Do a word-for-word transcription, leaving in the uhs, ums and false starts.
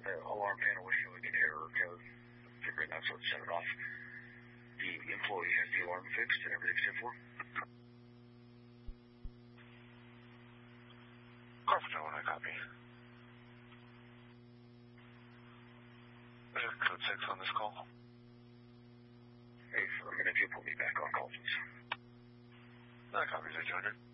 the alarm panel was showing an error code. Figuring that's what set it off. The employee has the alarm fixed and everything's ten four. Carpenter, when I copy. There's code six on this call. Hey, for a minute, you put me back on call, please. That copy's at two hundred.